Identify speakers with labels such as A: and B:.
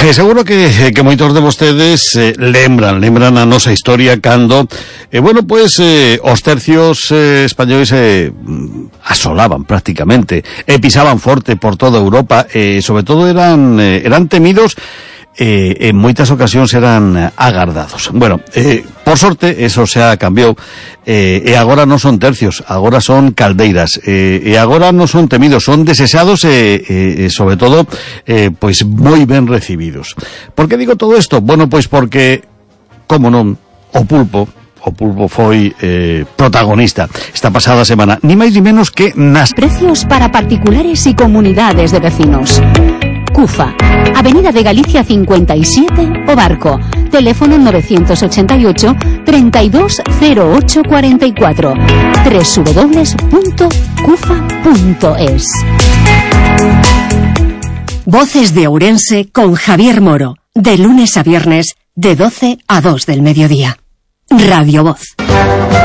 A: seguro que moitos de vostedes lembran a nosa historia cando os tercios españois asolaban prácticamente pisaban forte por toda Europa sobre todo eran temidos en moitas ocasións eran agardados. Bueno, por sorte eso xa cambiou e agora non son tercios, agora son caldeiras e agora non son temidos, son deseados e sobre todo pois moi ben recibidos. Por que digo todo isto? Bueno, pois porque como non, o pulpo foi protagonista esta pasada semana, ni máis ni menos que nas
B: precios para particulares y comunidades de vecinos. CUFA, Avenida de Galicia 57, O Barco, teléfono 988 320844, www.cufa.es.
C: Voces de Ourense con Javier Moro, de lunes a viernes, de 12 a 2 del mediodía. Radio Voz.